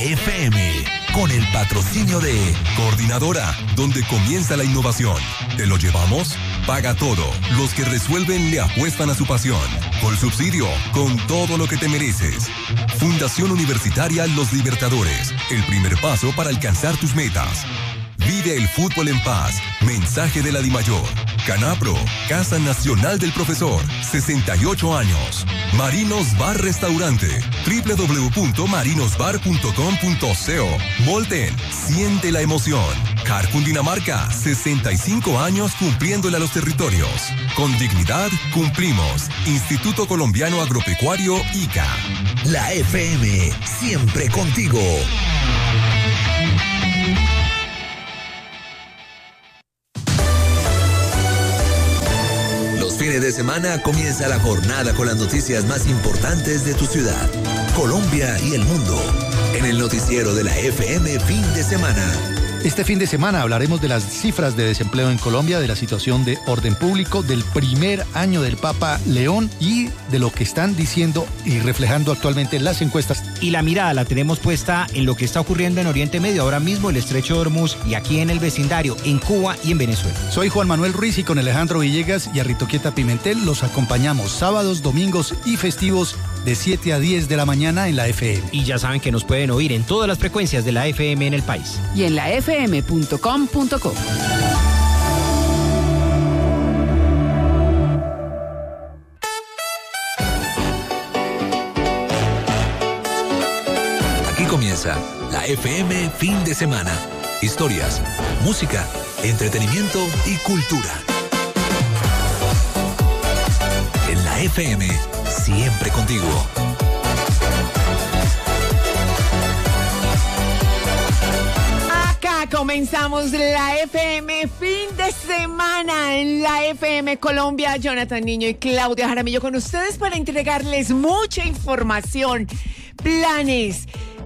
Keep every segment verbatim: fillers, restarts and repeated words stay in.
F M, con el patrocinio de Coordinadora, donde comienza la innovación. ¿Te lo llevamos? Paga todo. Los que resuelven le apuestan a su pasión. Con subsidio, con todo lo que te mereces. Fundación Universitaria Los Libertadores, el primer paso para alcanzar tus metas. Vive el fútbol en paz. Mensaje de la Dimayor. Canapro, Casa Nacional del Profesor, sesenta y ocho años. Marinos Bar Restaurante, doble u doble u doble u punto marinos bar punto com punto co. Volten, siente la emoción. Car Cundinamarca, sesenta y cinco años cumpliéndole a los territorios. Con dignidad, cumplimos. Instituto Colombiano Agropecuario, I C A. La F M, siempre contigo. Fines de semana comienza la jornada con las noticias más importantes de tu ciudad, Colombia y el mundo. En el noticiero de la F M Fin de Semana. Este fin de semana hablaremos de las cifras de desempleo en Colombia, de la situación de orden público, del primer año del Papa León y de lo que están diciendo y reflejando actualmente las encuestas. Y la mirada la tenemos puesta en lo que está ocurriendo en Oriente Medio, ahora mismo el Estrecho de Hormuz y aquí en el vecindario, en Cuba y en Venezuela. Soy Juan Manuel Ruiz y con Alejandro Villegas y Arritoquieta Pimentel los acompañamos sábados, domingos y festivos de siete a diez de la mañana en la F M. Y ya saben que nos pueden oír en todas las frecuencias de la F M en el país. Y en la F M punto com punto co. Aquí comienza la F M Fin de Semana. Historias, música, entretenimiento y cultura. En la F M, siempre contigo. Comenzamos la F M Fin de Semana en la F M Colombia. Jonathan Niño y Claudia Jaramillo con ustedes para entregarles mucha información, planes,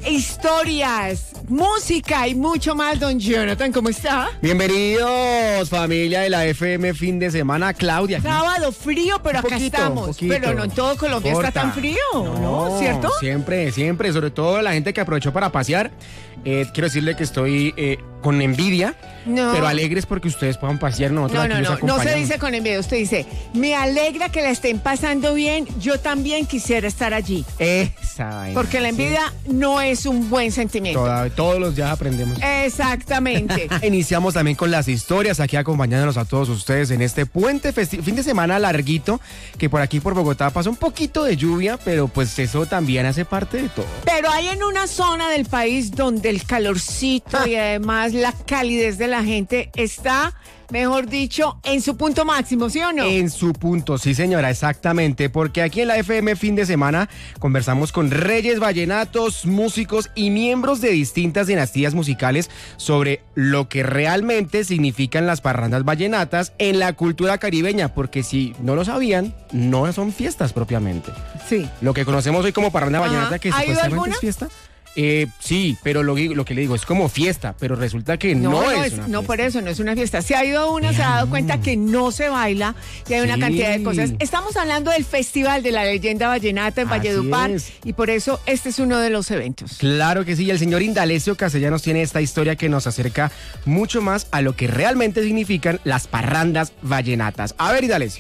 historias, música y mucho más. Don Jonathan, ¿cómo está? Bienvenidos, familia de la F M Fin de Semana. Claudia. Aquí. Sábado frío, pero un acá poquito, estamos. Poquito. Pero no en todo Colombia Corta. Está tan frío, ¿no? ¿no? ¿Cierto? Siempre, siempre. Sobre todo la gente que aprovechó para pasear. Eh, quiero decirle que estoy eh, con envidia, no. pero alegres porque ustedes puedan pasear. Nosotros no, no, no, no se dice con envidia. Usted dice, me alegra que la estén pasando bien. Yo también quisiera estar allí. Esa. Porque la envidia sí. no es un buen sentimiento. Toda, todos los días aprendemos. Exactamente. Iniciamos también con las historias, aquí acompañándonos a todos ustedes en este puente festi- fin de semana larguito, que por aquí por Bogotá pasa un poquito de lluvia, pero pues eso también hace parte de todo. Pero hay en una zona del país donde el calorcito ah. y además la calidez de la gente está, mejor dicho, en su punto máximo, ¿sí o no? En su punto, sí señora, exactamente, porque aquí en la F M Fin de Semana conversamos con reyes vallenatos, músicos y miembros de distintas dinastías musicales sobre lo que realmente significan las parrandas vallenatas en la cultura caribeña, porque si no lo sabían, no son fiestas propiamente. Sí. Lo que conocemos hoy como parranda Ajá. vallenata, que supuestamente alguna? es fiesta. Eh, sí, pero lo, lo que le digo es como fiesta, pero resulta que no, no, no es, es una No, fiesta. por eso no es una fiesta. Se ha ido a una, ya, se ha dado cuenta que no se baila y hay sí. una cantidad de cosas. Estamos hablando del Festival de la Leyenda Vallenata en Así Valledupar es. y por eso este es uno de los eventos. Claro que sí, y el señor Indalecio Castellanos tiene esta historia que nos acerca mucho más a lo que realmente significan las parrandas vallenatas. A ver, Indalecio.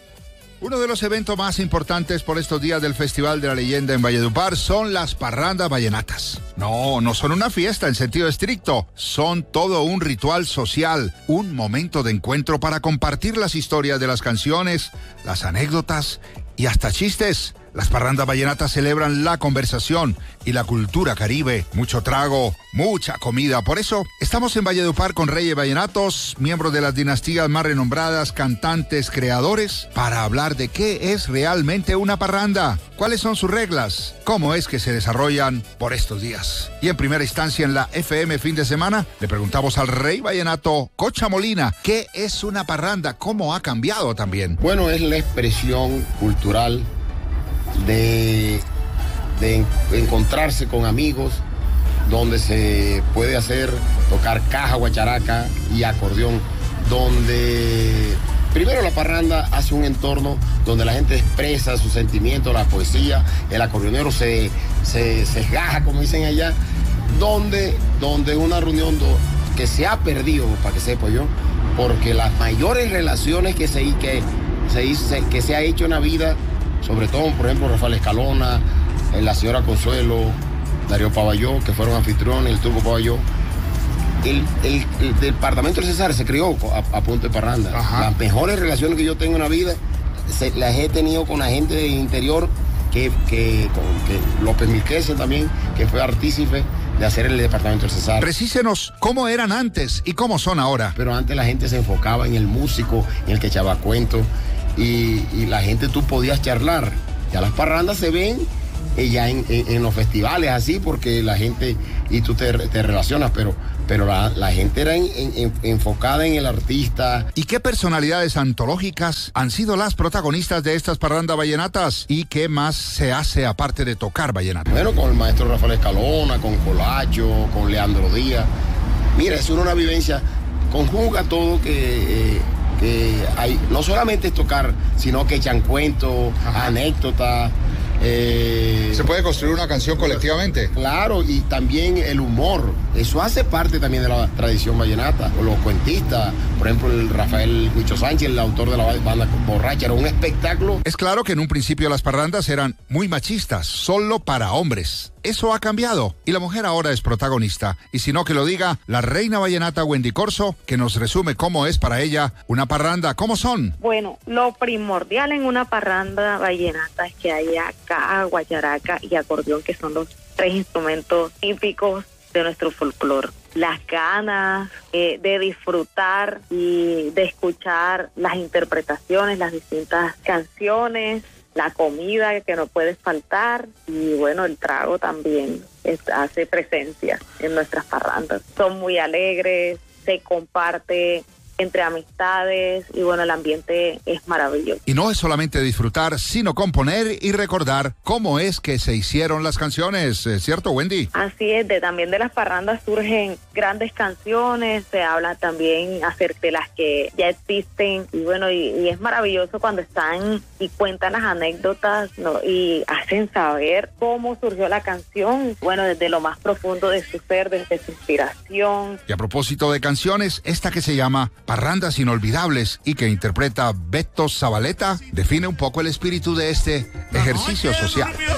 Uno de los eventos más importantes por estos días del Festival de la Leyenda en Valledupar son las parrandas vallenatas. No, no son una fiesta en sentido estricto, son todo un ritual social, un momento de encuentro para compartir las historias de las canciones, las anécdotas y hasta chistes. Las parrandas vallenatas celebran la conversación y la cultura caribe. Mucho trago, mucha comida. Por eso, estamos en Valledupar con Reyes Vallenatos, miembros de las dinastías más renombradas, cantantes, creadores, para hablar de qué es realmente una parranda, cuáles son sus reglas, cómo es que se desarrollan por estos días. Y en primera instancia en la F M Fin de Semana, le preguntamos al Rey Vallenato Cocha Molina, ¿qué es una parranda? ¿Cómo ha cambiado también? Bueno, es la expresión cultural de, de encontrarse con amigos, donde se puede hacer, tocar caja, guacharaca y acordeón, donde primero la parranda hace un entorno donde la gente expresa sus sentimientos, la poesía, el acordeonero se, se, se esgaja, como dicen allá, donde, donde es una reunión do, que se ha perdido, para que sepa yo, porque las mayores relaciones que se, que, se, que se ha hecho en la vida, sobre todo, por ejemplo, Rafael Escalona, la señora Consuelo, Darío Pavalló, que fueron anfitriones, el Turco Pavalló, el, el, el departamento del Cesar se crió a, a punto de parranda. Ajá. Las mejores relaciones que yo tengo en la vida se, las he tenido con la gente del interior, que, que, con, que López Milquesen también, que fue artífice de hacer el departamento del Cesar. Precísenos cómo eran antes y cómo son ahora. Pero antes la gente se enfocaba en el músico, en el que echaba cuentos, y, y la gente tú podías charlar. Ya las parrandas se ven eh, ya en, en, en los festivales así, porque la gente, y tú te, te relacionas, pero, pero la, la gente era en, en, enfocada en el artista. ¿Y qué personalidades antológicas han sido las protagonistas de estas parrandas vallenatas? ¿Y qué más se hace aparte de tocar vallenato? Bueno, con el maestro Rafael Escalona, con Colacho, con Leandro Díaz. Mira, es una vivencia, conjuga todo que... Eh, que hay, no solamente es tocar, sino que echan cuentos, anécdotas. Eh, ¿Se puede construir una canción colectivamente? Claro, y también el humor. Eso hace parte también de la tradición vallenata. O los cuentistas, por ejemplo, el Rafael Huicho Sánchez, el autor de la banda Borracha, era un espectáculo. Es claro que en un principio las parrandas eran muy machistas, solo para hombres. Eso ha cambiado y la mujer ahora es protagonista. Y si no, que lo diga la reina vallenata Wendy Corso, que nos resume cómo es para ella una parranda. ¿Cómo son? Bueno, lo primordial en una parranda vallenata es que haya caja, guacharaca y acordeón, que son los tres instrumentos típicos de nuestro folclore. Las ganas eh, de disfrutar y de escuchar las interpretaciones, las distintas canciones, la comida que no puede faltar, y bueno, el trago también es, hace presencia en nuestras parrandas. Son muy alegres, se comparte entre amistades y bueno, el ambiente es maravilloso. Y no es solamente disfrutar, sino componer y recordar cómo es que se hicieron las canciones, ¿cierto, Wendy? Así es, de, también de las parrandas surgen grandes canciones, se habla también acerca de las que ya existen, y bueno, y, y es maravilloso cuando están y cuentan las anécdotas, ¿no? Y hacen saber cómo surgió la canción, bueno, desde lo más profundo de su ser, desde su inspiración. Y a propósito de canciones, esta que se llama Parrandas Inolvidables y que interpreta Beto Zabaleta define un poco el espíritu de este ejercicio social.